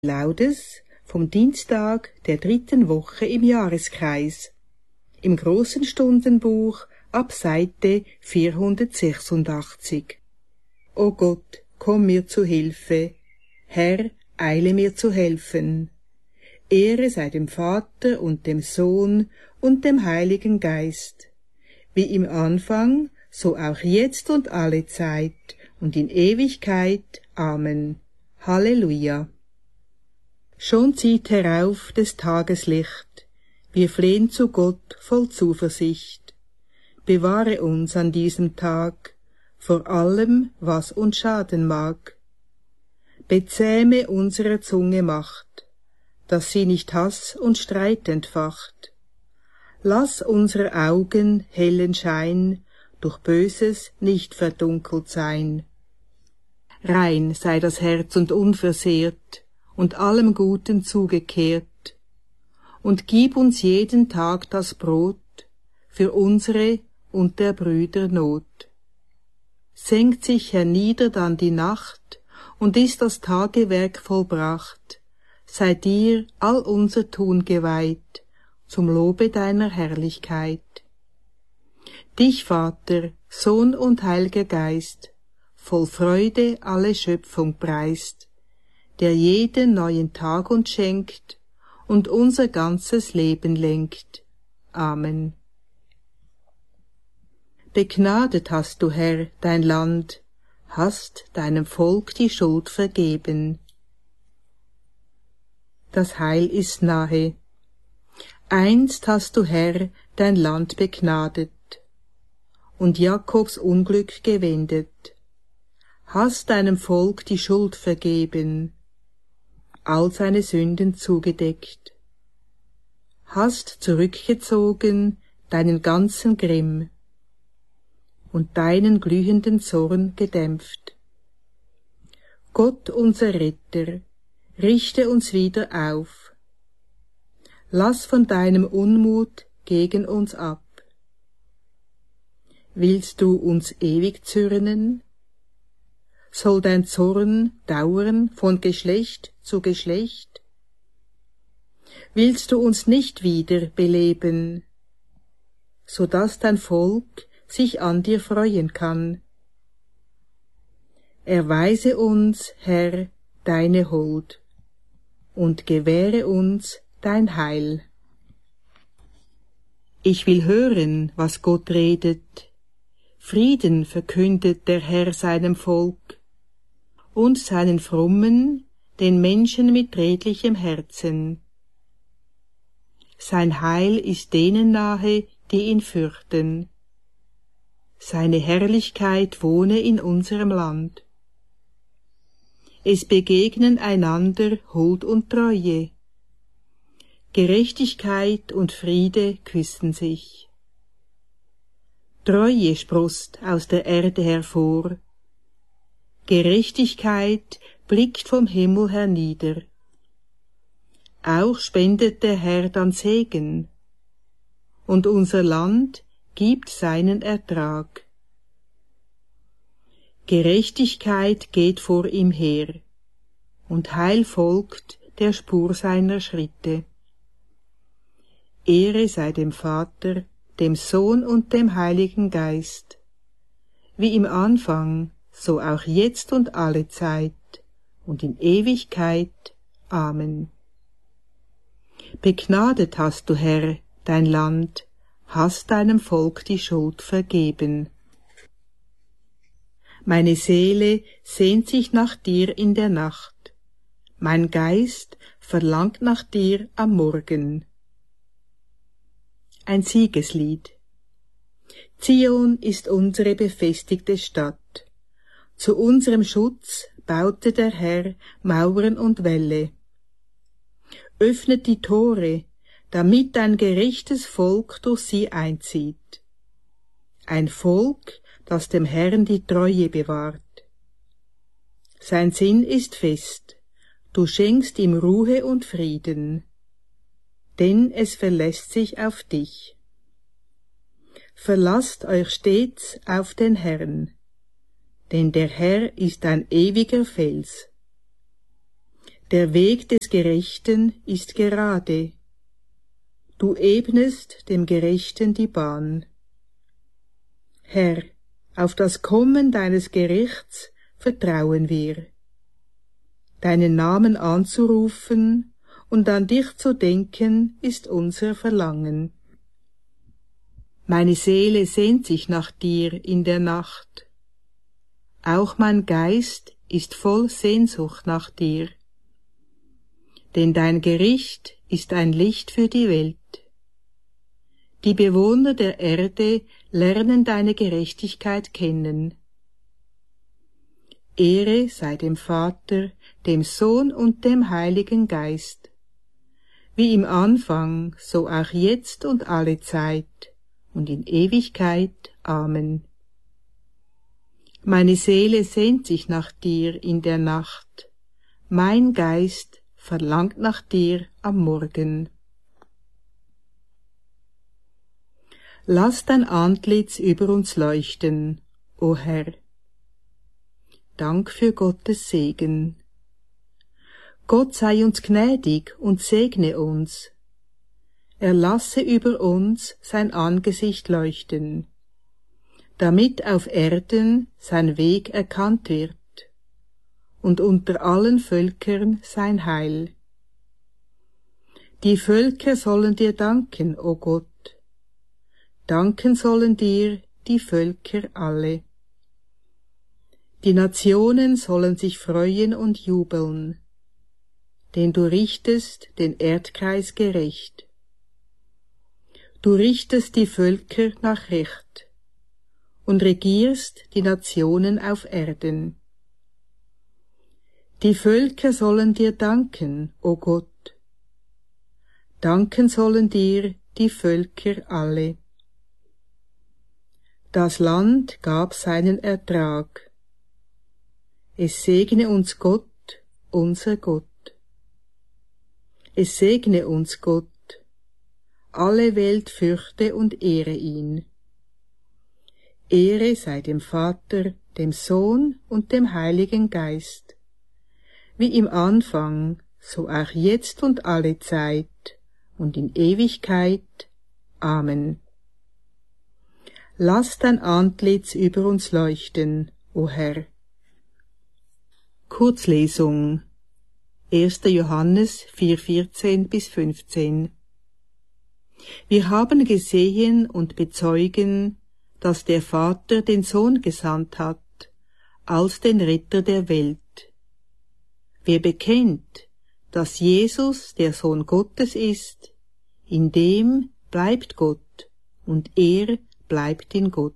Laudes vom Dienstag der 3. Woche im Jahreskreis, im großen Stundenbuch ab Seite 486. O Gott, komm mir zu Hilfe, Herr, eile mir zu helfen. Ehre sei dem Vater und dem Sohn und dem Heiligen Geist, wie im Anfang, so auch jetzt und alle Zeit und in Ewigkeit. Amen. Halleluja. Schon zieht herauf des Tages Licht, wir flehen zu Gott voll Zuversicht. Bewahre uns an diesem Tag vor allem, was uns schaden mag. Bezähme unsere Zunge Macht, dass sie nicht Hass und Streit entfacht. Lass unsere Augen hellen Schein durch Böses nicht verdunkelt sein. Rein sei das Herz und unversehrt und allem Guten zugekehrt, und gib uns jeden Tag das Brot für unsere und der Brüder Not. Senkt sich hernieder dann die Nacht, und ist das Tagewerk vollbracht, sei dir all unser Tun geweiht, zum Lobe deiner Herrlichkeit. Dich, Vater, Sohn und Heiliger Geist, voll Freude alle Schöpfung preist, der jeden neuen Tag uns schenkt und unser ganzes Leben lenkt. Amen. Begnadet hast du, Herr, dein Land, hast deinem Volk die Schuld vergeben. Das Heil ist nahe. Einst hast du, Herr, dein Land begnadet und Jakobs Unglück gewendet, hast deinem Volk die Schuld vergeben, all seine Sünden zugedeckt, hast zurückgezogen deinen ganzen Grimm und deinen glühenden Zorn gedämpft. Gott, unser Retter, richte uns wieder auf. Lass von deinem Unmut gegen uns ab. Willst du uns ewig zürnen? Soll dein Zorn dauern von Geschlecht zu Geschlecht? Willst du uns nicht wieder beleben, so dass dein Volk sich an dir freuen kann? Erweise uns, Herr, deine Huld und gewähre uns dein Heil. Ich will hören, was Gott redet. Frieden verkündet der Herr seinem Volk und seinen Frommen, den Menschen mit redlichem Herzen. Sein Heil ist denen nahe, die ihn fürchten. Seine Herrlichkeit wohne in unserem Land. Es begegnen einander Huld und Treue. Gerechtigkeit und Friede küssen sich. Treue sproßt aus der Erde hervor. Gerechtigkeit blickt vom Himmel hernieder. Auch spendet der Herr dann Segen, und unser Land gibt seinen Ertrag. Gerechtigkeit geht vor ihm her, und Heil folgt der Spur seiner Schritte. Ehre sei dem Vater, dem Sohn und dem Heiligen Geist, wie im Anfang, so auch jetzt und alle Zeit und in Ewigkeit. Amen. Begnadet hast du, Herr, dein Land, hast deinem Volk die Schuld vergeben. Meine Seele sehnt sich nach dir in der Nacht, mein Geist verlangt nach dir am Morgen. Ein Siegeslied. Zion ist unsere befestigte Stadt. Zu unserem Schutz baute der Herr Mauern und Wälle. Öffnet die Tore, damit ein gerechtes Volk durch sie einzieht. Ein Volk, das dem Herrn die Treue bewahrt. Sein Sinn ist fest, du schenkst ihm Ruhe und Frieden, denn es verlässt sich auf dich. Verlasst euch stets auf den Herrn, denn der Herr ist ein ewiger Fels. Der Weg des Gerechten ist gerade. Du ebnest dem Gerechten die Bahn. Herr, auf das Kommen deines Gerichts vertrauen wir. Deinen Namen anzurufen und an dich zu denken, ist unser Verlangen. Meine Seele sehnt sich nach dir in der Nacht. Auch mein Geist ist voll Sehnsucht nach dir. Denn dein Gericht ist ein Licht für die Welt. Die Bewohner der Erde lernen deine Gerechtigkeit kennen. Ehre sei dem Vater, dem Sohn und dem Heiligen Geist, wie im Anfang, so auch jetzt und alle Zeit und in Ewigkeit. Amen. Meine Seele sehnt sich nach dir in der Nacht, mein Geist verlangt nach dir am Morgen. Lass dein Antlitz über uns leuchten, o Herr. Dank für Gottes Segen. Gott sei uns gnädig und segne uns. Er lasse über uns sein Angesicht leuchten, damit auf Erden sein Weg erkannt wird und unter allen Völkern sein Heil. Die Völker sollen dir danken, o Gott. Danken sollen dir die Völker alle. Die Nationen sollen sich freuen und jubeln, denn du richtest den Erdkreis gerecht. Du richtest die Völker nach Recht und regierst die Nationen auf Erden. Die Völker sollen dir danken, o Gott. Danken sollen dir die Völker alle. Das Land gab seinen Ertrag. Es segne uns Gott, unser Gott. Es segne uns Gott. Alle Welt fürchte und ehre ihn. Ehre sei dem Vater, dem Sohn und dem Heiligen Geist, wie im Anfang, so auch jetzt und alle Zeit und in Ewigkeit. Amen. Lass dein Antlitz über uns leuchten, o Herr. Kurzlesung 1. Johannes 4,14-15. Wir haben gesehen und bezeugen, dass der Vater den Sohn gesandt hat, als den Retter der Welt. Wer bekennt, dass Jesus der Sohn Gottes ist, in dem bleibt Gott und er bleibt in Gott.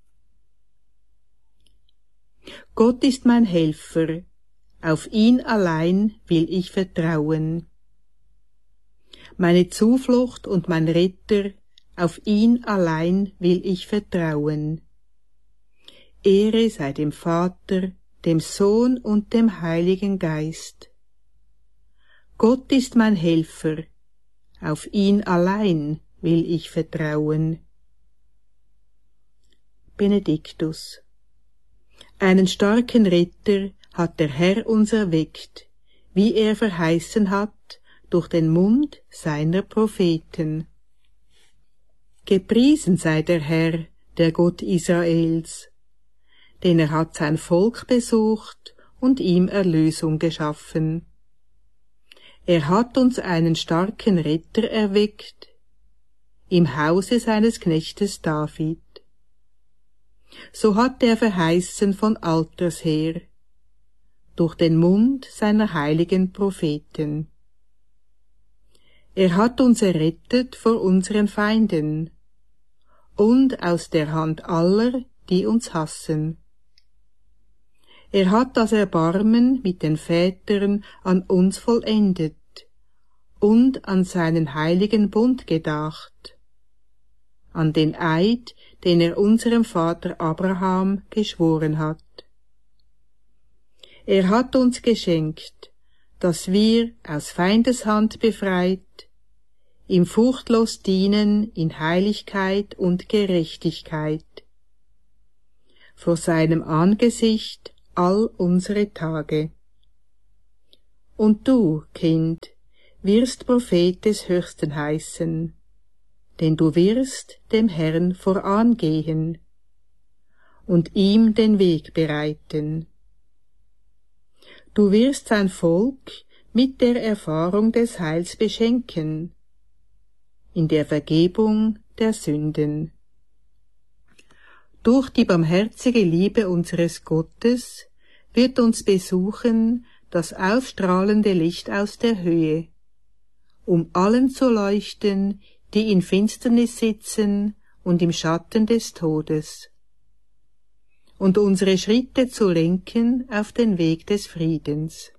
Gott ist mein Helfer, auf ihn allein will ich vertrauen. Meine Zuflucht und mein Retter, auf ihn allein will ich vertrauen. Ehre sei dem Vater, dem Sohn und dem Heiligen Geist. Gott ist mein Helfer, auf ihn allein will ich vertrauen. Benediktus. Einen starken Retter hat der Herr uns erweckt, wie er verheißen hat, durch den Mund seiner Propheten. Gepriesen sei der Herr, der Gott Israels, denn er hat sein Volk besucht und ihm Erlösung geschaffen. Er hat uns einen starken Retter erweckt, im Hause seines Knechtes David. So hat er verheißen von alters her, durch den Mund seiner heiligen Propheten. Er hat uns errettet vor unseren Feinden und aus der Hand aller, die uns hassen. Er hat das Erbarmen mit den Vätern an uns vollendet und an seinen heiligen Bund gedacht, an den Eid, den er unserem Vater Abraham geschworen hat. Er hat uns geschenkt, dass wir aus Feindeshand befreit, ihm furchtlos dienen in Heiligkeit und Gerechtigkeit, vor seinem Angesicht all unsere Tage. Und du, Kind, wirst Prophet des Höchsten heißen, denn du wirst dem Herrn vorangehen und ihm den Weg bereiten. Du wirst sein Volk mit der Erfahrung des Heils beschenken, in der Vergebung der Sünden. Durch die barmherzige Liebe unseres Gottes wird uns besuchen das aufstrahlende Licht aus der Höhe, um allen zu leuchten, die in Finsternis sitzen und im Schatten des Todes, und unsere Schritte zu lenken auf den Weg des Friedens.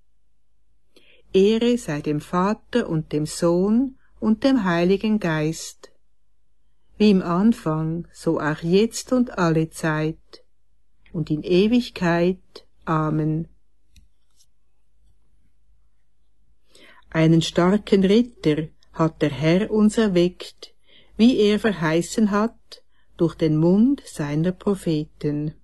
Ehre sei dem Vater und dem Sohn und dem Heiligen Geist, wie im Anfang, so auch jetzt und alle Zeit und in Ewigkeit. Amen. Einen starken Ritter hat der Herr uns erweckt, wie er verheißen hat, durch den Mund seiner Propheten.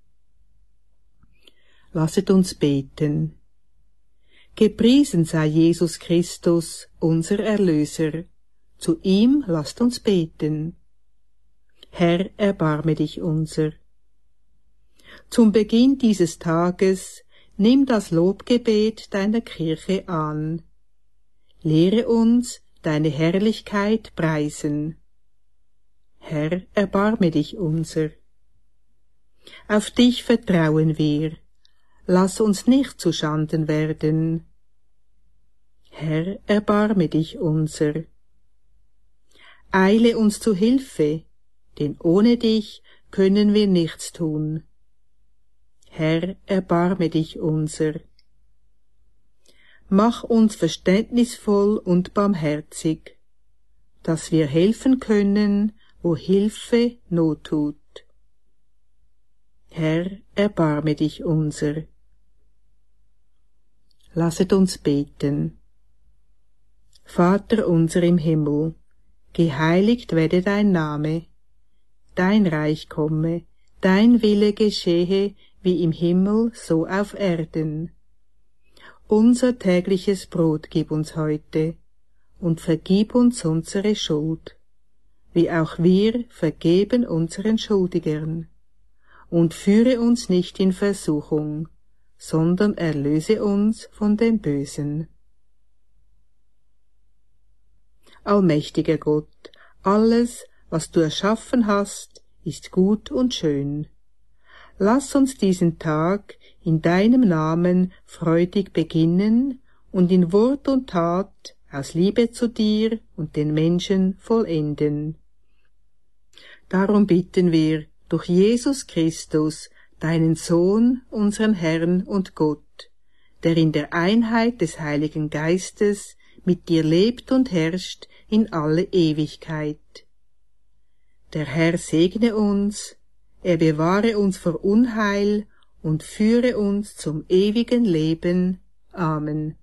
Lasset uns beten. Gepriesen sei Jesus Christus, unser Erlöser. Zu ihm lasst uns beten. Herr, erbarme dich unser. Zum Beginn dieses Tages nimm das Lobgebet deiner Kirche an. Lehre uns deine Herrlichkeit preisen. Herr, erbarme dich unser. Auf dich vertrauen wir. Lass uns nicht zu Schanden werden. Herr, erbarme dich unser. Eile uns zu Hilfe, denn ohne dich können wir nichts tun. Herr, erbarme dich unser. Mach uns verständnisvoll und barmherzig, dass wir helfen können, wo Hilfe Not tut. Herr, erbarme dich unser. Lasset uns beten. Vater unser im Himmel, geheiligt werde dein Name, dein Reich komme, dein Wille geschehe, wie im Himmel, so auf Erden. Unser tägliches Brot gib uns heute, und vergib uns unsere Schuld, wie auch wir vergeben unseren Schuldigern. Und führe uns nicht in Versuchung, sondern erlöse uns von dem Bösen. Allmächtiger Gott, alles, was du erschaffen hast, ist gut und schön. Lass uns diesen Tag in deinem Namen freudig beginnen und in Wort und Tat aus Liebe zu dir und den Menschen vollenden. Darum bitten wir durch Jesus Christus, deinen Sohn, unseren Herrn und Gott, der in der Einheit des Heiligen Geistes mit dir lebt und herrscht in alle Ewigkeit. Der Herr segne uns, er bewahre uns vor Unheil und führe uns zum ewigen Leben. Amen.